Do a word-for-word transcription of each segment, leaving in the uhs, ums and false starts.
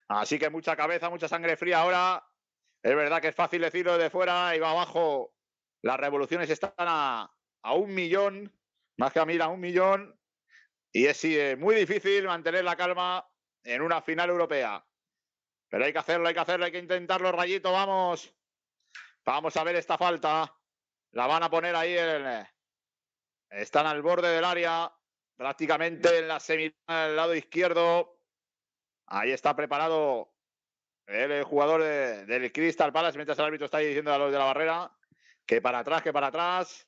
Así que mucha cabeza, mucha sangre fría ahora. Es verdad que es fácil decirlo de fuera y va abajo. Las revoluciones están a, a un millón, más que a mil, a un millón. Y es sí, muy difícil mantener la calma en una final europea. Pero hay que hacerlo, hay que hacerlo, hay que intentarlo, Rayito, vamos. Vamos a ver esta falta. La van a poner ahí. En, están al borde del área, prácticamente en la semifinal, al lado izquierdo. Ahí está preparado el jugador de, del Crystal Palace, mientras el árbitro está ahí diciendo a los de la barrera que para atrás, que para atrás.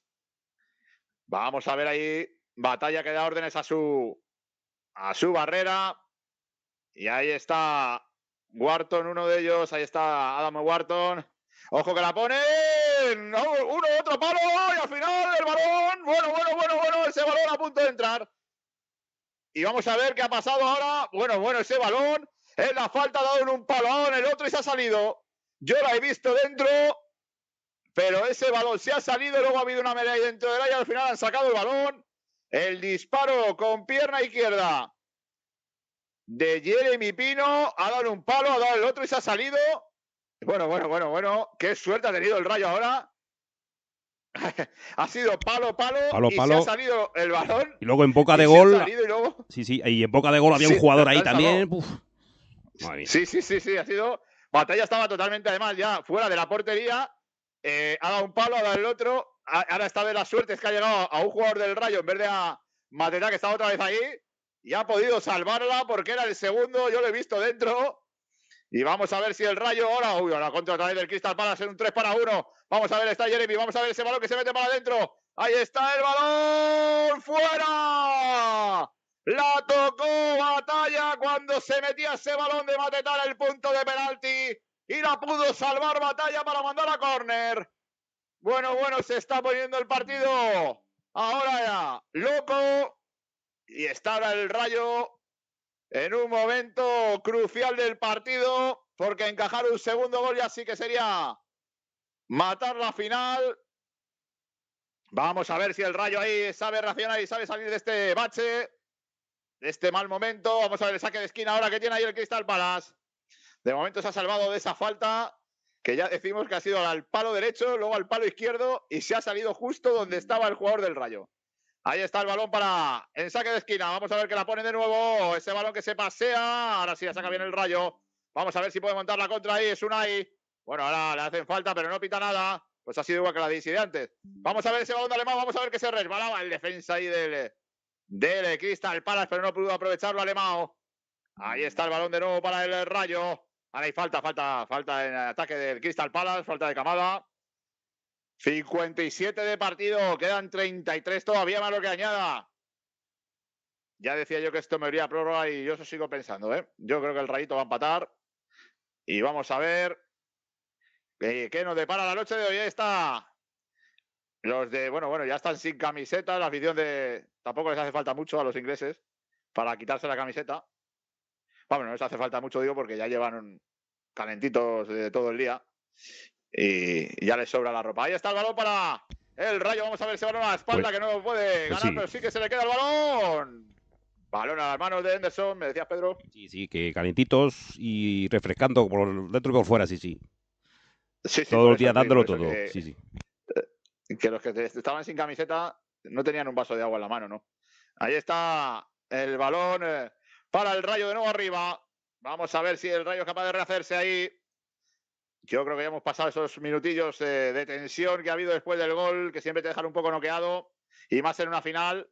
Vamos a ver ahí. Batalla que da órdenes a su, a su barrera. Y ahí está Wharton, uno de ellos. Ahí está Adam Wharton. Ojo que la ponen. No, uno, otro palo. Y al final el balón. Bueno, bueno, bueno, bueno. Ese balón a punto de entrar. Y vamos a ver qué ha pasado ahora. Bueno, bueno, ese balón. En la falta ha dado en un palo en el otro y se ha salido. Yo la he visto dentro. Pero ese balón se ha salido. Luego ha habido una melea ahí dentro del área. Al final han sacado el balón. El disparo con pierna izquierda de Jeremy Pino, ha dado un palo, ha dado el otro y se ha salido. Bueno, bueno, bueno, bueno, qué suerte ha tenido el Rayo ahora. Ha sido palo, palo, palo, y palo. se ha salido el balón. Y luego en boca de gol. Y luego... Sí, sí, y en boca de gol había sí, un jugador ahí también. Uf. Sí, sí, sí, sí, ha sido. Batalla estaba totalmente, además, ya fuera de la portería. Eh, ha dado un palo, ha dado el otro. Ahora está de la suerte, es que ha llegado a un jugador del Rayo en vez de a Mateta, que estaba otra vez ahí. Y ha podido salvarla porque era el segundo, yo lo he visto dentro. Y vamos a ver si el Rayo ahora, uy, ahora contra otra vez del Crystal Palace en un tres para uno. Vamos a ver, está Jeremy, vamos a ver ese balón que se mete para adentro. Ahí está el balón, fuera. La tocó Batalla cuando se metía ese balón de Matetá en el punto de penalti y la pudo salvar Batalla para mandar a córner. Bueno, bueno, se está poniendo el partido ahora ya loco. Y está ahora el Rayo en un momento crucial del partido, porque encajar un segundo gol ya sí que sería matar la final. Vamos a ver si el Rayo ahí sabe reaccionar y sabe salir de este bache, de este mal momento. Vamos a ver el saque de esquina ahora que tiene ahí el Crystal Palace. De momento se ha salvado de esa falta, que ya decimos que ha sido al palo derecho, luego al palo izquierdo, y se ha salido justo donde estaba el jugador del Rayo. Ahí está el balón para el saque de esquina. Vamos a ver que la pone de nuevo. Ese balón que se pasea. Ahora sí la saca bien el Rayo. Vamos a ver si puede montar la contra ahí. Es Unai. Bueno, ahora le hacen falta, pero no pita nada. Pues ha sido igual que la de antes. Vamos a ver ese balón de Alemán. Vamos a ver que se resbalaba el defensa ahí del, del Crystal Palace, pero no pudo aprovecharlo Alemán. Ahí está el balón de nuevo para el Rayo. Ahora hay falta, falta, falta en ataque del Crystal Palace. Falta de Camada. cincuenta y siete de partido, quedan treinta y tres todavía más lo que añada. Ya decía yo que esto me iría a prórroga y yo eso sigo pensando, ¿eh? Yo creo que el Rayito va a empatar. Y vamos a ver eh, qué nos depara la noche de hoy. Ahí está. Los de, bueno, bueno, ya están sin camiseta. La afición de. Tampoco les hace falta mucho a los ingleses para quitarse la camiseta. Bueno, no les hace falta mucho, digo, porque ya llevan calentitos de todo el día. Y ya les sobra la ropa. Ahí está el balón para el Rayo. Vamos a ver ese balón a la espalda, pues, que no puede ganar, pues sí. Pero sí que se le queda el balón. Balón a las manos de Henderson, me decías, Pedro. Sí, sí, que calentitos y refrescando por dentro y por fuera, sí, sí. Sí, sí, todos los días eso, dándolo sí, todo, que, sí, sí. Que los que estaban sin camiseta no tenían un vaso de agua en la mano, ¿no? Ahí está el balón eh, para el Rayo de nuevo arriba. Vamos a ver si el Rayo es capaz de rehacerse ahí. Yo creo que ya hemos pasado esos minutillos eh, de tensión que ha habido después del gol, que siempre te dejan un poco noqueado, y más en una final.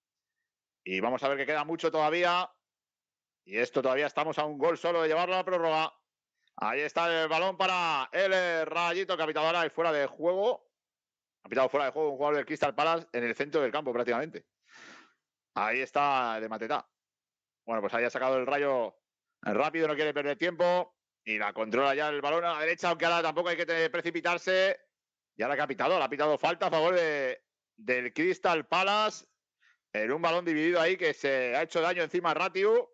Y vamos a ver que queda mucho todavía. Y esto todavía estamos a un gol solo de llevarlo a la prórroga. Ahí está el balón para el Rayito, que ha pitado ahora fuera de juego. Ha pitado fuera de juego un jugador del Crystal Palace en el centro del campo prácticamente. Ahí está de Matetá. Bueno, pues ahí ha sacado el Rayo rápido, no quiere perder tiempo. Y la controla ya el balón a la derecha, aunque ahora tampoco hay que precipitarse. Y ahora que ha pitado, ha pitado falta a favor de, del Crystal Palace. En un balón dividido ahí que se ha hecho daño encima a Ratiu.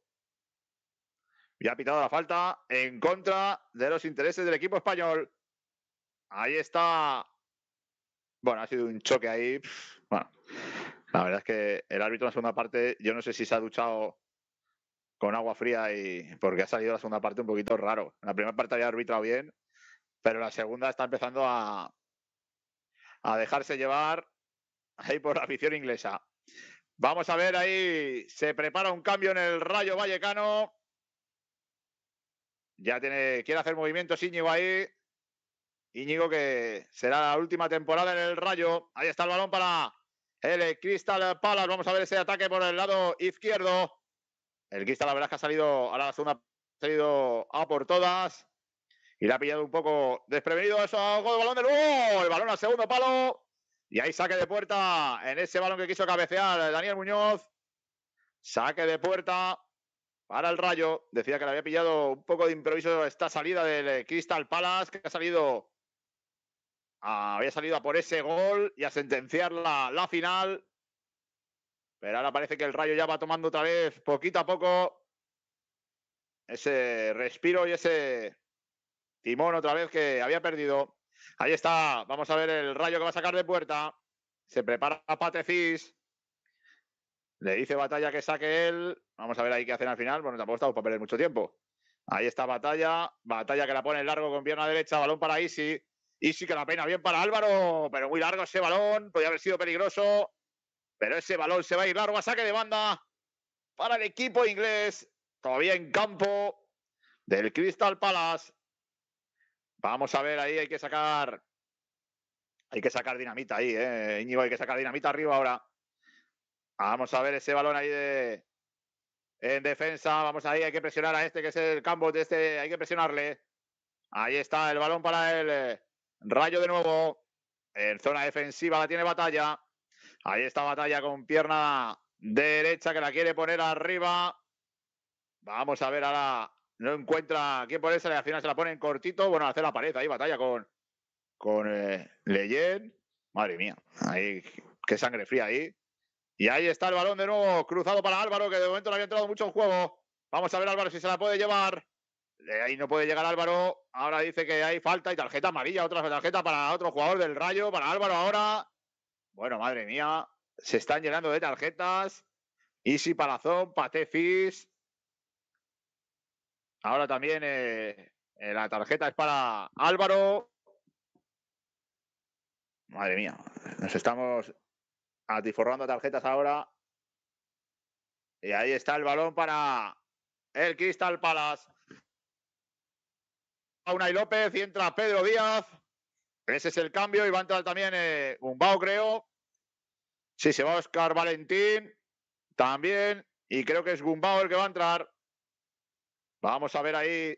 Y ha pitado la falta en contra de los intereses del equipo español. Ahí está. Bueno, ha sido un choque ahí. Bueno, la verdad es que el árbitro en la segunda parte, yo no sé si se ha duchado con agua fría y porque ha salido la segunda parte un poquito raro. En la primera parte había arbitrado bien, pero la segunda está empezando a, a dejarse llevar ahí por la afición inglesa. Vamos a ver ahí, se prepara un cambio en el Rayo Vallecano. Ya tiene, quiere hacer movimientos Íñigo ahí. Íñigo que será la última temporada en el Rayo. Ahí está el balón para el Crystal Palace. Vamos a ver ese ataque por el lado izquierdo. El Crystal, la verdad es que ha salido, ahora la segunda ha salido a por todas. Y le ha pillado un poco desprevenido eso. Gol, balón del gol. El balón al segundo palo. Y ahí saque de puerta en ese balón que quiso cabecear Daniel Muñoz. Saque de puerta para el Rayo. Decía que le había pillado un poco de improviso esta salida del Crystal Palace, que ha salido, a, había salido a por ese gol y a sentenciar la, la final. Pero ahora parece que el Rayo ya va tomando otra vez, poquito a poco, ese respiro y ese timón otra vez que había perdido. Ahí está, vamos a ver el Rayo que va a sacar de puerta. Se prepara Patefis. Le dice Batalla que saque él. Vamos a ver ahí qué hacen al final. Bueno, tampoco estamos para perder mucho tiempo. Ahí está Batalla. Batalla que la pone en largo con pierna derecha. Balón para Isi. Isi que la pena bien para Álvaro. Pero muy largo ese balón. Podría haber sido peligroso. Pero ese balón se va a ir largo a saque de banda para el equipo inglés. Todavía en campo del Crystal Palace. Vamos a ver ahí. Hay que sacar... Hay que sacar dinamita ahí, ¿eh? Íñigo, hay que sacar dinamita arriba ahora. Vamos a ver ese balón ahí de en defensa. Vamos ahí, hay que presionar a este que es el campo de este. Hay que presionarle. Ahí está el balón para el eh, Rayo de nuevo. En zona defensiva la tiene Batalla. Ahí está Batalla con pierna derecha que la quiere poner arriba. Vamos a ver ahora. No encuentra quién ponerse. Al final se la pone en cortito. Bueno, hace la pared ahí Batalla con, con eh, Leyen. Madre mía. Ahí, qué sangre fría ahí. Y ahí está el balón de nuevo, cruzado para Álvaro, que de momento no había entrado mucho en juego. Vamos a ver Álvaro si se la puede llevar. De ahí no puede llegar Álvaro. Ahora dice que hay falta y tarjeta amarilla, otra tarjeta para otro jugador del Rayo, para Álvaro ahora. Bueno, madre mía, se están llenando de tarjetas. Isi Palazón, Patefis. Ahora también eh, eh, la tarjeta es para Álvaro. Madre mía, nos estamos atiforrando tarjetas ahora. Y ahí está el balón para el Crystal Palace. Unai López y entra Pedro Díaz. Ese es el cambio y va a entrar también eh, Gumbau, creo. Sí, se va Óscar Valentín también. Y creo que es Gumbau el que va a entrar. Vamos a ver ahí.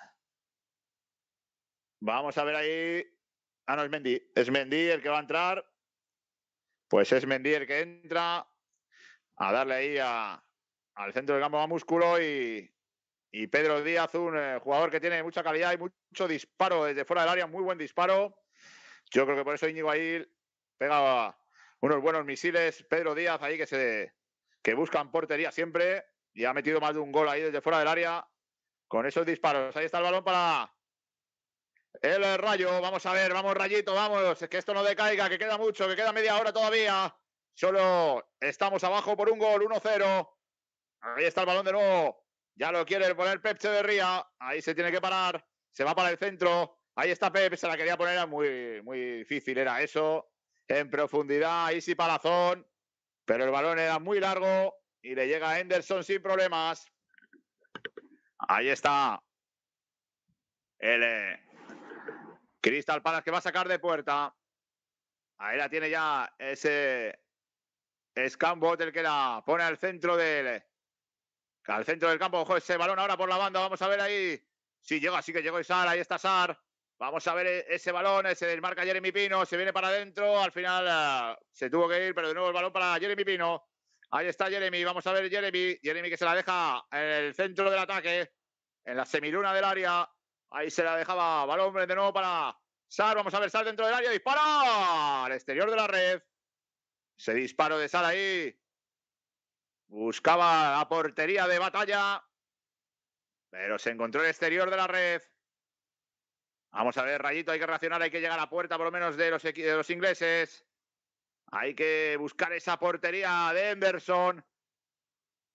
Vamos a ver ahí. Ah, no, es Mendy. Es Mendy el que va a entrar. Pues es Mendy el que entra a darle ahí a, al centro del campo a músculo y, y Pedro Díaz, un eh, jugador que tiene mucha calidad y mucho disparo desde fuera del área, muy buen disparo. Yo creo que por eso Íñigo ahí pega unos buenos misiles. Pedro Díaz ahí que se que buscan portería siempre y ha metido más de un gol ahí desde fuera del área con esos disparos. Ahí está el balón para el Rayo. Vamos a ver, vamos Rayito, vamos, que esto no decaiga, que queda mucho, que queda media hora todavía. Solo estamos abajo por un gol, uno cero. Ahí está el balón de nuevo. Ya lo quiere poner Pep Echeverría. Ahí se tiene que parar. Se va para el centro. Ahí está Pep. Se la quería poner. Muy, muy difícil era eso. En profundidad. Ahí sí Palazón. Pero el balón era muy largo. Y le llega a Henderson sin problemas. Ahí está. El eh, Crystal Palace que va a sacar de puerta. Ahí la tiene ya ese Scambot, el que la pone al centro del... Al centro del campo, ojo, ese balón ahora por la banda. Vamos a ver ahí. Sí, llega, sí que llegó Sar. Ahí está Sar. Vamos a ver ese balón. Ese desmarca Jeremy Pino. Se viene para adentro. Al final uh, se tuvo que ir, pero de nuevo el balón para Jeremy Pino. Ahí está Jeremy. Vamos a ver Jeremy. Jeremy que se la deja en el centro del ataque. En la semiluna del área. Ahí se la dejaba. Balón de nuevo para Sar. Vamos a ver Sar dentro del área. Dispara al exterior de la red. Ese disparo de Sar ahí. Buscaba la portería de Batalla, pero se encontró el exterior de la red. Vamos a ver, Rayito, hay que reaccionar, hay que llegar a la puerta por lo menos de los, de los ingleses. Hay que buscar esa portería de Henderson.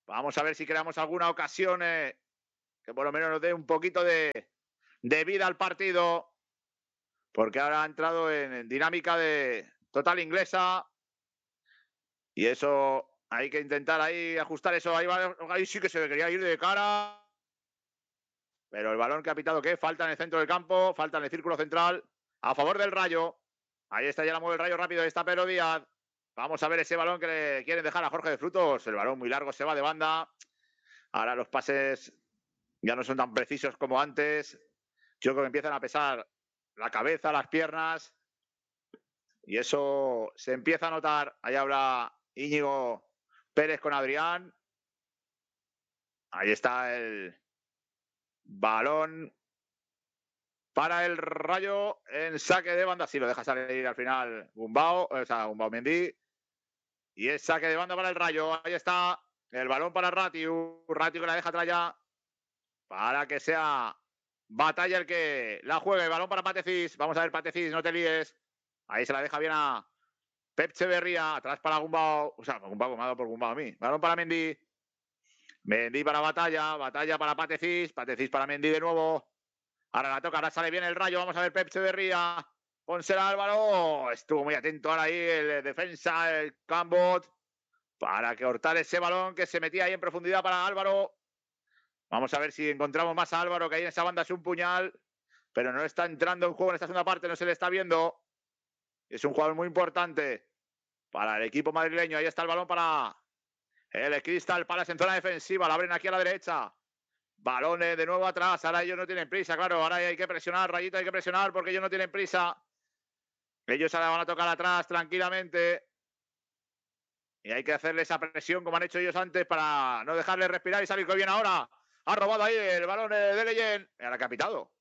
Vamos a ver si creamos alguna ocasión eh, que por lo menos nos dé un poquito de, de vida al partido. Porque ahora ha entrado en, en dinámica de total inglesa. Y eso hay que intentar ahí ajustar eso. Ahí, va, ahí sí que se quería ir de cara. Pero el balón que ha pitado, ¿qué? Falta en el centro del campo, falta en el círculo central. A favor del Rayo. Ahí está, ya la mueve el Rayo rápido. Ahí está Pedro Díaz. Vamos a ver ese balón que le quieren dejar a Jorge de Frutos. El balón muy largo se va de banda. Ahora los pases ya no son tan precisos como antes. Yo creo que empiezan a pesar la cabeza, las piernas. Y eso se empieza a notar. Ahí habla Íñigo Pérez con Adrián. Ahí está el balón para el Rayo en saque de banda. Sí, lo deja salir al final Gumbau, o sea, Gumbau Mendy. Y es saque de banda para el Rayo. Ahí está el balón para Ratiu. Ratiu que la deja atrás ya para que sea Batalla el que la juegue. El balón para Patecís. Vamos a ver, Patecís, no te líes. Ahí se la deja bien a Pep Echeverría. Atrás para Gumbau. O sea, Gumbau, me ha dado por Gumbau a mí. Balón para Mendy. Mendy para Batalla. Batalla para Patecís. Patecís para Mendy de nuevo. Ahora la toca, ahora sale bien el Rayo. Vamos a ver Pep Echeverría. Pónsela Álvaro. Estuvo muy atento ahora ahí el defensa, el Cambot, para que cortar ese balón que se metía ahí en profundidad para Álvaro. Vamos a ver si encontramos más a Álvaro, que ahí en esa banda es un puñal, pero no está entrando en juego en esta segunda parte, no se le está viendo. Es un jugador muy importante para el equipo madrileño. Ahí está el balón para el Crystal Palace en zona defensiva. La abren aquí a la derecha. Balones de nuevo atrás. Ahora ellos no tienen prisa, claro. Ahora hay que presionar, Rayito, hay que presionar porque ellos no tienen prisa. Ellos ahora van a tocar atrás tranquilamente. Y hay que hacerle esa presión como han hecho ellos antes para no dejarle respirar y salir bien ahora. Ha robado ahí el balón de Leyen. Ahora que ha pitado.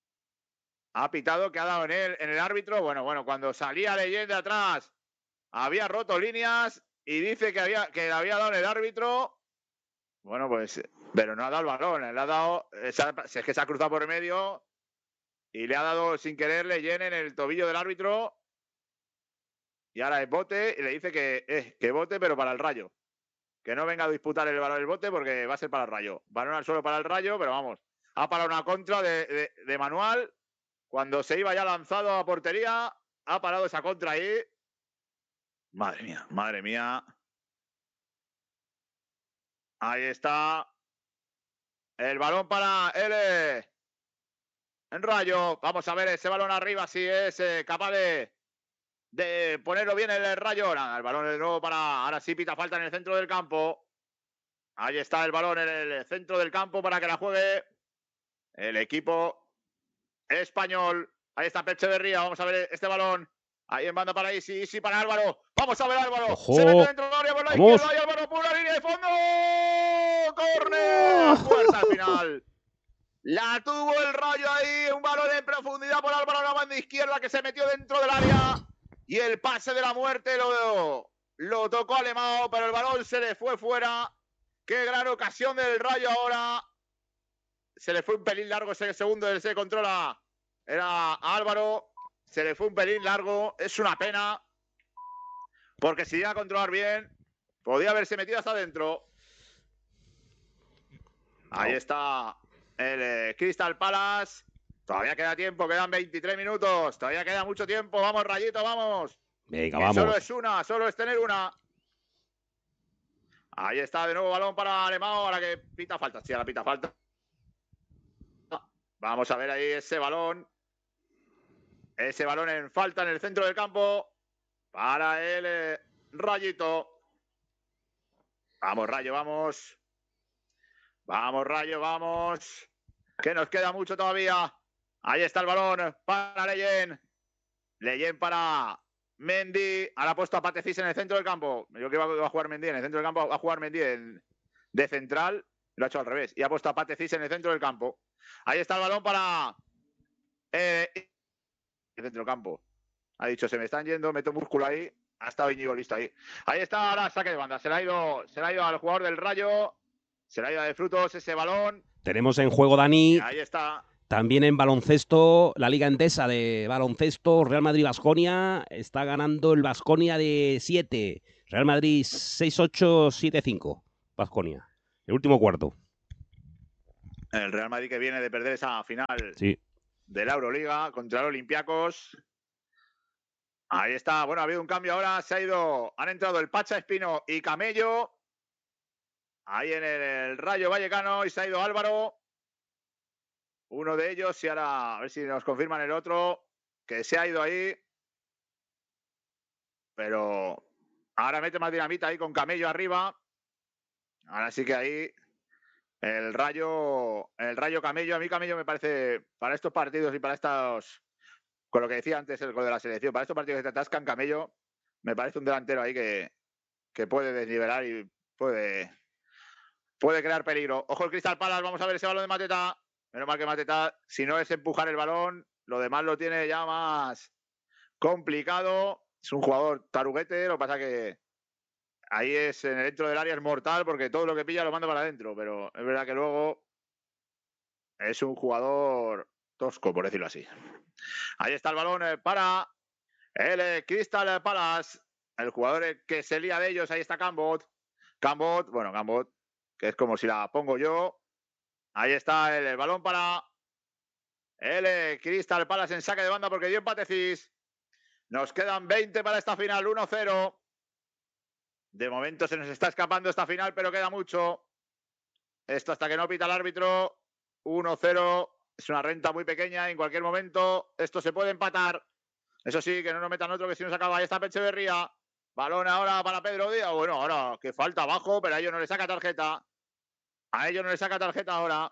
Ha pitado, que ha dado en él, en el árbitro. Bueno, bueno, cuando salía Leyen de atrás, había roto líneas y dice que, había, que le había dado en el árbitro. Bueno, pues, pero no ha dado el balón. Le ha dado, si es que se ha cruzado por el medio y le ha dado sin querer Leyen en el tobillo del árbitro. Y ahora es bote y le dice que, eh, que bote, pero para el Rayo. Que no venga a disputar el balón del bote porque va a ser para el Rayo. Balón al suelo para el Rayo, pero vamos. Ha parado una contra de, de, de Manual. Cuando se iba ya lanzado a portería, ha parado esa contra ahí. Madre mía, madre mía. Ahí está. El balón para el en Rayo. Vamos a ver ese balón arriba si es eh, capaz de, de ponerlo bien el Rayo. Nada, el balón de nuevo para... Ahora sí pita falta en el centro del campo. Ahí está el balón en el centro del campo para que la juegue el equipo español. Ahí está Pep Echeverría. Vamos a ver este balón. Ahí en banda para Isi, Isi para Álvaro. Vamos a ver Álvaro. ¡Ojo! Se mete dentro del área por la ¡Vamos! izquierda y Álvaro por la línea de fondo. ¡Córner! Fuerza al final. La tuvo el Rayo ahí. Un balón en profundidad por Álvaro a la banda izquierda que se metió dentro del área. Y el pase de la muerte lo, lo tocó Alemão, pero el balón se le fue fuera. Qué gran ocasión del Rayo ahora. Se le fue un pelín largo ese segundo, él se controla. Era Álvaro. Se le fue un pelín largo. Es una pena. Porque si llega a controlar bien, podía haberse metido hasta adentro. Ahí está el eh, Crystal Palace. Todavía queda tiempo, quedan veintitrés minutos. Todavía queda mucho tiempo. Vamos, Rayito, vamos. Venga, que vamos. Solo es una, solo es tener una. Ahí está de nuevo balón para Alemão. Ahora que pita falta. Sí, ahora pita falta. Vamos a ver ahí ese balón. Ese balón en falta en el centro del campo. Para el eh, Rayito. Vamos, Rayo, vamos. Vamos, Rayo, vamos. Que nos queda mucho todavía. Ahí está el balón para Leyen. Leyen para Mendy. Ahora ha puesto a Patecís en el centro del campo. Yo creo que va a jugar Mendy en el centro del campo. Va a jugar Mendy en, de central. Lo ha hecho al revés. Y ha puesto a Patecís en el centro del campo. Ahí está el balón para eh, el centro del campo. Ha dicho, se me están yendo, meto músculo ahí. Ha estado Íñigo listo ahí. Ahí está ahora saque de banda. Se le ha ido, se le ha ido al jugador del Rayo. Se le ha ido de Frutos ese balón. Tenemos en juego, Dani. Y ahí está. También en baloncesto, la Liga Endesa de baloncesto, Real Madrid-Baskonia. Está ganando el Baskonia de siete. Real Madrid seis ocho, siete cinco. Baskonia. El último cuarto. El Real Madrid que viene de perder esa final sí. de la Euroliga contra el Olympiacos. Ahí está. Bueno, ha habido un cambio ahora. Se ha ido, han entrado el Pacha Espino y Camello. Ahí en el, el Rayo Vallecano y se ha ido Álvaro. Uno de ellos y ahora a ver si nos confirman el otro que se ha ido ahí. Pero ahora mete más dinamita ahí con Camello arriba. Ahora sí que ahí el Rayo, el Rayo Camello. A mí Camello me parece, para estos partidos y para estos, con lo que decía antes el gol de la selección, para estos partidos que te atascan, Camello me parece un delantero ahí que, que puede desnivelar y puede, puede crear peligro. Ojo el Crystal Palace, vamos a ver ese balón de Mateta. Menos mal que Mateta, si no es empujar el balón, lo demás lo tiene ya más complicado. Es un jugador taruguete, lo que pasa que ahí es en el dentro del área es mortal porque todo lo que pilla lo manda para adentro, pero es verdad que luego es un jugador tosco, por decirlo así. Ahí está el balón para el Crystal Palace, el jugador que se lía de ellos. Ahí está Cambot. Cambot, bueno, Cambot, que es como si la pongo yo. Ahí está el, el balón para el Crystal Palace en saque de banda porque dio empatecis. Nos quedan veinte para esta final, uno cero. De momento se nos está escapando esta final, pero queda mucho. Esto hasta que no pita el árbitro. uno cero. Es una renta muy pequeña. En cualquier momento esto se puede empatar. Eso sí, que no nos metan otro que si nos acaba. Ahí está Echeverría. Balón ahora para Pedro Díaz. Bueno, ahora que falta abajo, pero a ellos no le saca tarjeta. A ellos no le saca tarjeta ahora.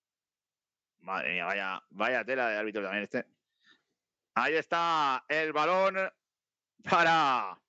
Madre mía, vaya, vaya tela de árbitro también este. Ahí está el balón para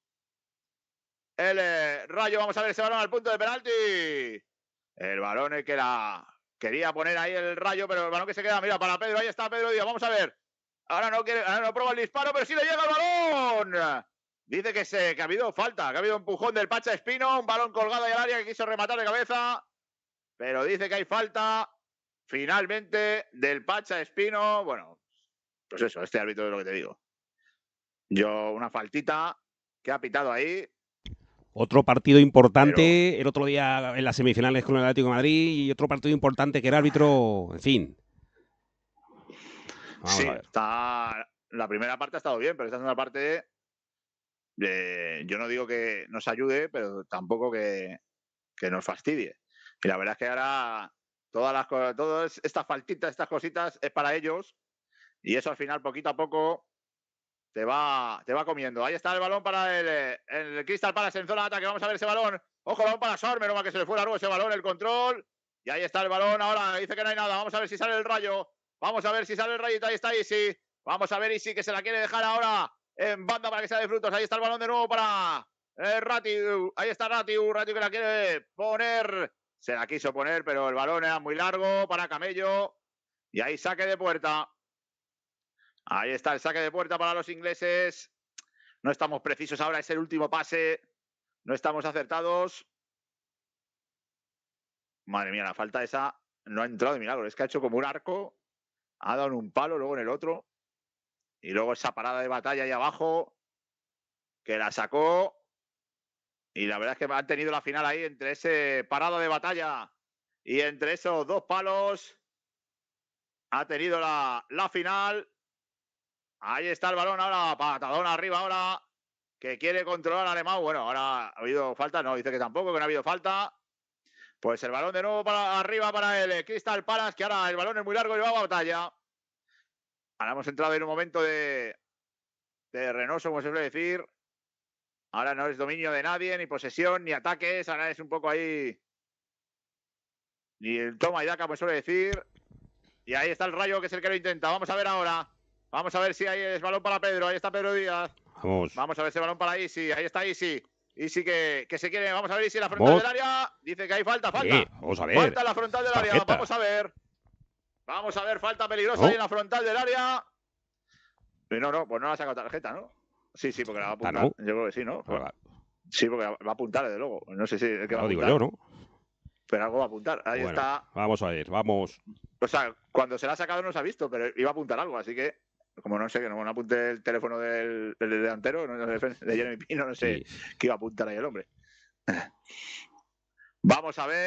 el eh, Rayo. Vamos a ver ese balón al punto de penalti. El balón el que la quería poner ahí el Rayo, pero el balón que se queda, mira, para Pedro. Ahí está Pedro Díaz. Vamos a ver. Ahora no quiere, ahora no prueba el disparo, pero sí le llega el balón. Dice que, se, que ha habido falta, que ha habido empujón del Pacha Espino, un balón colgado ahí al área que quiso rematar de cabeza, pero dice que hay falta finalmente del Pacha Espino. Bueno, pues eso, este árbitro es lo que te digo. Yo, una faltita que ha pitado ahí. Otro partido importante, pero el otro día en las semifinales con el Atlético de Madrid, y otro partido importante que era árbitro, en fin. Vamos sí, a ver. Está, la primera parte ha estado bien, pero esta segunda parte, eh, yo no digo que nos ayude, pero tampoco que, que nos fastidie. Y la verdad es que ahora todas las cosas, todas estas faltitas, estas cositas, es para ellos. Y eso al final, poquito a poco, te va, te va comiendo. Ahí está el balón para el, el Crystal Palace en zona de ataque. Vamos a ver ese balón. Ojo, balón para Sor, menos mal que se le fue largo ese balón, el control. Y ahí está el balón. Ahora dice que no hay nada. Vamos a ver si sale el Rayo. Vamos a ver si sale el Rayito. Ahí está Isi. Vamos a ver Isi que se la quiere dejar ahora en banda para que sea de frutos. Ahí está el balón de nuevo para eh, Ratiu. Ahí está Ratiu. Ratiu que la quiere poner. Se la quiso poner, pero el balón era muy largo para Camello. Y ahí saque de puerta. Ahí está el saque de puerta para los ingleses. No estamos precisos ahora, es el último pase. No estamos acertados. Madre mía, la falta esa no ha entrado de milagro. Es que ha hecho como un arco. Ha dado en un palo, luego en el otro. Y luego esa parada de batalla ahí abajo. Que la sacó. Y la verdad es que han tenido la final ahí entre ese parada de batalla y entre esos dos palos. Ha tenido la, la final. Ahí está el balón ahora, patadón arriba ahora, que quiere controlar al alemán. Bueno, ahora ha habido falta, no, dice que tampoco, que no ha habido falta. Pues el balón de nuevo para arriba para el Crystal Palace, que ahora el balón es muy largo y va a batalla. Ahora hemos entrado en un momento de, de renoso, como se suele decir. Ahora no es dominio de nadie, ni posesión, ni ataques. Ahora es un poco ahí, ni el toma y daca, como se suele decir. Y ahí está el Rayo, que es el que lo intenta. Vamos a ver ahora. Vamos a ver si hay el balón para Pedro. Ahí está Pedro Díaz. Vamos. Vamos a ver ese balón para Isi. Ahí está Isi. Isi que, que se quiere. Vamos a ver Isi en la frontal ¿Vos? del área. Dice que hay falta, falta. Sí, vamos a ver. Falta en la frontal del área. Tarjeta. Vamos a ver. Vamos a ver, falta peligrosa ¿No? ahí en la frontal del área. No, no, pues no la ha sacado tarjeta, ¿no? Sí, sí, porque la va a apuntar. ¿No? Yo creo que sí, ¿no? Ah, sí, porque va a apuntar, desde luego. No sé si es que va a digo apuntar. yo, ¿no? Pero algo va a apuntar. Ahí bueno, está. Vamos a ver, vamos. O sea, cuando se la ha sacado no se ha visto, pero iba a apuntar algo, así que. Como no sé, que no, no apunte el teléfono del, del delantero, no, de Jeremy Pino, no sé Sí. qué iba a apuntar ahí el hombre. Vamos a ver.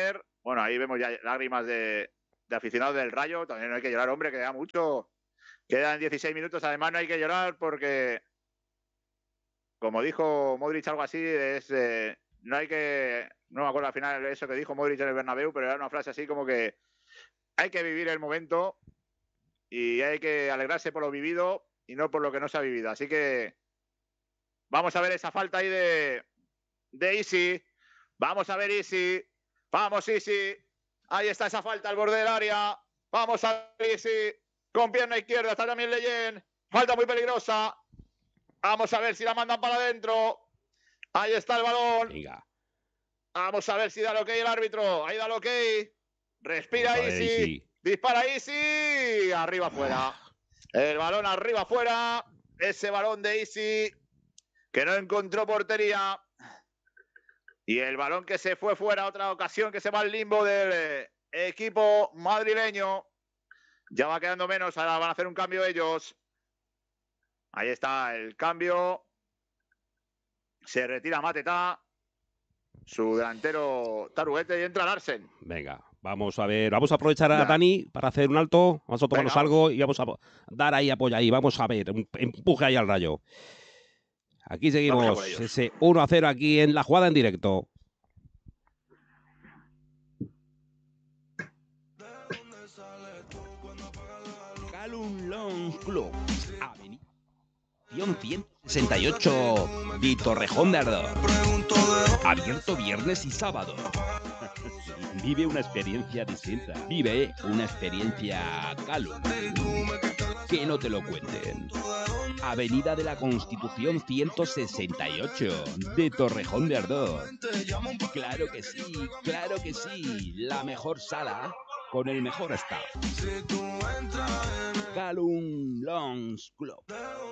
Bueno, ahí vemos ya lágrimas de, de aficionados del Rayo. También no hay que llorar, hombre, queda mucho. Quedan dieciséis minutos. Además, no hay que llorar porque, como dijo Modric, algo así, es eh, no hay que... No me acuerdo al final eso que dijo Modric en el Bernabéu, pero era una frase así como que hay que vivir el momento y hay que alegrarse por lo vivido y no por lo que no se ha vivido. Así que vamos a ver esa falta ahí de, de Isi. Vamos a ver Isi. Vamos, Isi. Ahí está esa falta al borde del área. Vamos a ver Isi. Con pierna izquierda está también Leyen. Falta muy peligrosa. Vamos a ver si la mandan para adentro. Ahí está el balón. Venga. Vamos a ver si da el ok el árbitro. Ahí da el ok. Respira Isi. Easy. Dispara Isi. Arriba afuera. El balón arriba afuera. Ese balón de Isi que no encontró portería. Y el balón que se fue fuera. Otra ocasión que se va al limbo del equipo madrileño. Ya va quedando menos. Ahora van a hacer un cambio ellos. Ahí está el cambio. Se retira Mateta. Su delantero Taruete y entra Larsen. Venga, vamos a ver, vamos a aprovechar a Dani para hacer un alto, vamos a tomarnos Venga, algo y vamos a dar ahí apoyo ahí, vamos a ver, un empuje ahí al Rayo. Aquí seguimos, ese uno a cero aquí en la jugada en directo. Callum Long Club, Avenida ciento sesenta y ocho de Torrejón de Ardoz. Abierto viernes y sábado. Vive una experiencia distinta. Vive una experiencia Callum. Que no te lo cuenten. Avenida de la Constitución ciento sesenta y ocho de Torrejón de Ardoz. Claro que sí, claro que sí. La mejor sala con el mejor staff. Callum Lounge Club.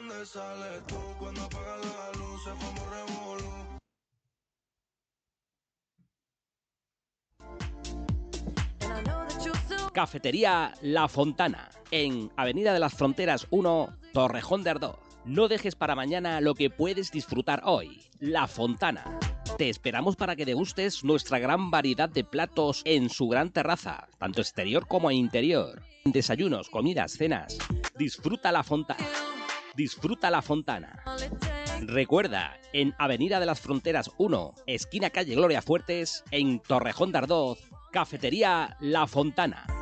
Cafetería La Fontana, en Avenida de las Fronteras uno, Torrejón de Ardoz. No dejes para mañana lo que puedes disfrutar hoy. La Fontana. Te esperamos para que degustes nuestra gran variedad de platos en su gran terraza, tanto exterior como interior. Desayunos, comidas, cenas. Disfruta La Fontana. Disfruta La Fontana. Recuerda, en Avenida de las Fronteras uno, esquina calle Gloria Fuertes, en Torrejón de Ardoz, Cafetería La Fontana.